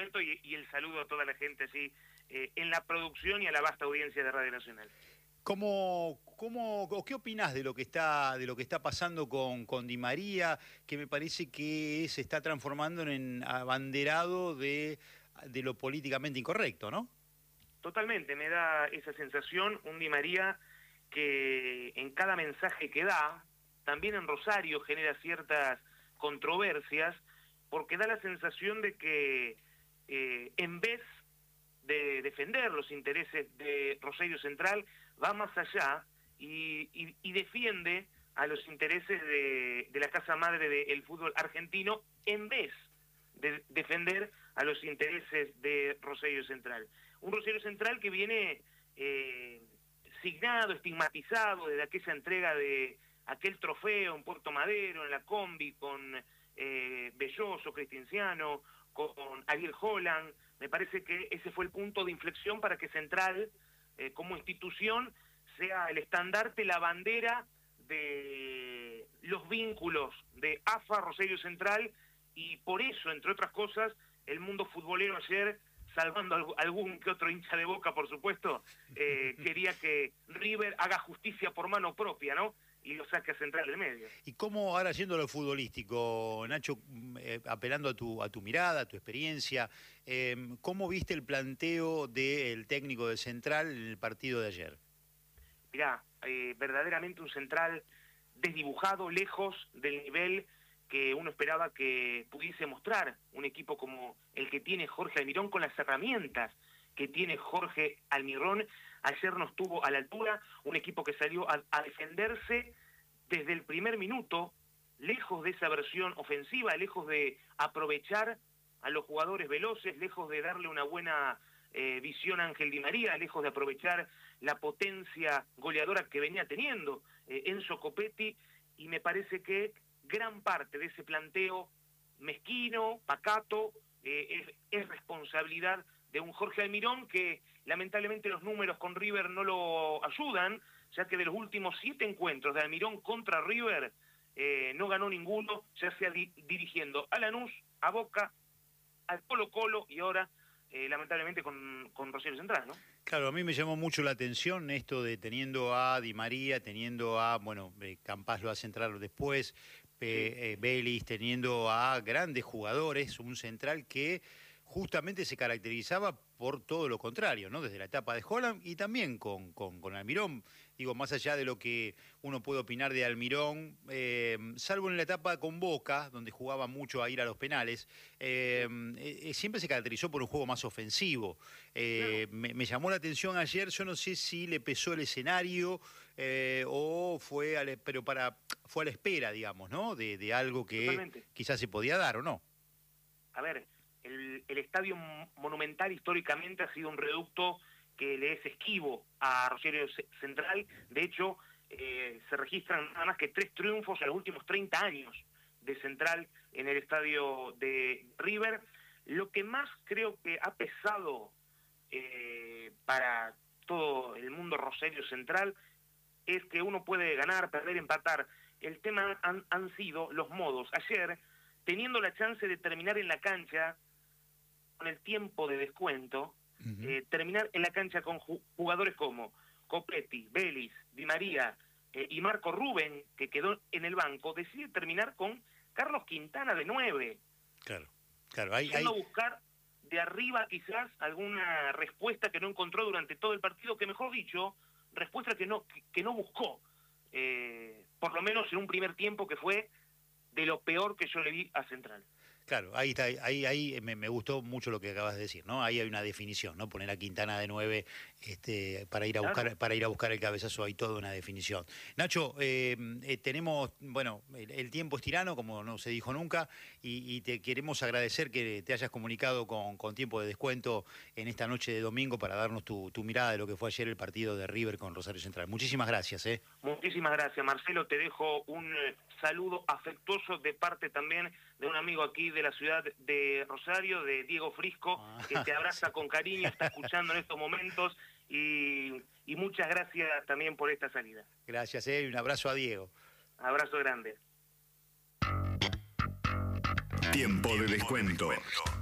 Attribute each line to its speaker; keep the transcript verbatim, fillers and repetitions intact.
Speaker 1: descuento y, y el saludo a toda la gente allí eh, en la producción y a la vasta audiencia de Radio Nacional.
Speaker 2: ¿Cómo, cómo, o qué opinás de lo que está, de lo que está pasando con, con Di María, que me parece que se está transformando en abanderado de, de lo políticamente incorrecto, ¿no?
Speaker 1: Totalmente, me da esa sensación, un Di María que en cada mensaje que da, también en Rosario genera ciertas controversias, porque da la sensación de que eh, en vez de defender los intereses de Rosario Central, va más allá y, y, y defiende a los intereses de, de la casa madre del fútbol argentino, en vez de defender a los intereses de Rosario Central. Un Rosario Central que viene eh, signado, estigmatizado desde aquella entrega de aquel trofeo en Puerto Madero, en la combi, con eh, Belloso, Cristinciano, con Ariel Holland. Me parece que ese fue el punto de inflexión para que Central, eh, como institución, sea el estandarte, la bandera de los vínculos de A F A, Rosario Central, y por eso, entre otras cosas, el mundo futbolero ayer, salvando algún que otro hincha de Boca, por supuesto, eh, quería que River haga justicia por mano propia, ¿no? Y lo saque a Central del medio.
Speaker 2: ¿Y cómo, ahora yendo a lo futbolístico, Nacho, eh, apelando a tu, a tu mirada, a tu experiencia, eh, ¿cómo viste el planteo del técnico de Central en el partido de ayer?
Speaker 1: Mirá, eh, verdaderamente un Central desdibujado, lejos del nivel que uno esperaba que pudiese mostrar un equipo como el que tiene Jorge Almirón, con las herramientas que tiene Jorge Almirón. Ayer no estuvo a la altura, un equipo que salió a, a defenderse desde el primer minuto, lejos de esa versión ofensiva, lejos de aprovechar a los jugadores veloces, lejos de darle una buena eh, visión a Ángel Di María, lejos de aprovechar la potencia goleadora que venía teniendo eh, Enzo Copetti, y me parece que gran parte de ese planteo mezquino, pacato, eh, es, es responsabilidad de un Jorge Almirón que lamentablemente los números con River no lo ayudan, ya que de los últimos siete encuentros de Almirón contra River eh, no ganó ninguno, ya sea di dirigiendo a Lanús, a Boca, al Colo Colo y ahora eh, lamentablemente con, con Rosario Central, ¿no?
Speaker 2: Claro, a mí me llamó mucho la atención esto de teniendo a Di María, teniendo a, bueno, eh, Campás lo hace entrar después, eh, eh, Vélez, teniendo a grandes jugadores, un Central que justamente se caracterizaba por todo lo contrario, ¿no? Desde la etapa de Holland y también con, con, con Almirón. Digo, más allá de lo que uno puede opinar de Almirón, eh, salvo en la etapa con Boca, donde jugaba mucho a ir a los penales, eh, eh, siempre se caracterizó por un juego más ofensivo. Eh, claro. me, me llamó la atención ayer, yo no sé si le pesó el escenario eh, o fue, a la, pero para, fue a la espera, digamos, ¿no? De, de algo que Totalmente. Quizás se podía dar o no.
Speaker 1: A ver, El, el Estadio Monumental históricamente ha sido un reducto que le es esquivo a Rosario Central. De hecho, eh, se registran nada más que tres triunfos en los últimos treinta años de Central en el estadio de River. Lo que más creo que ha pesado eh, para todo el mundo Rosario Central es que uno puede ganar, perder, empatar. El tema han, han sido los modos. Ayer, teniendo la chance de terminar en la cancha con el tiempo de descuento, uh-huh. eh, terminar en la cancha con jugadores como Copetti, Vélez, Di María eh, y Marco Rubén, que quedó en el banco, decide terminar con Carlos Quintana de nueve.
Speaker 2: Claro, claro. Hay,
Speaker 1: Yendo
Speaker 2: hay...
Speaker 1: a buscar de arriba quizás alguna respuesta que no encontró durante todo el partido, que mejor dicho, respuesta que no, que, que no buscó, eh, por lo menos en un primer tiempo que fue de lo peor que yo le vi a Central.
Speaker 2: Claro, ahí está, ahí, ahí me, me gustó mucho lo que acabas de decir, ¿no? Ahí hay una definición, ¿no? Poner a Quintana de nueve este, para ir a buscar, claro. para ir a buscar el cabezazo, hay toda una definición. Nacho, eh, eh, tenemos, bueno, el, el tiempo es tirano, como no se dijo nunca, y, y te queremos agradecer que te hayas comunicado con, con tiempo de descuento en esta noche de domingo para darnos tu, tu mirada de lo que fue ayer el partido de River con Rosario Central. Muchísimas gracias, ¿eh?
Speaker 1: Muchísimas gracias, Marcelo. Te dejo un saludo afectuoso de parte también de un amigo aquí de la ciudad de Rosario, de Diego Frisco, ah, que te abraza sí. con cariño, está escuchando en estos momentos, y, y muchas gracias también por esta salida.
Speaker 2: Gracias, eh, y un abrazo a Diego.
Speaker 1: Abrazo grande.
Speaker 3: Tiempo de descuento.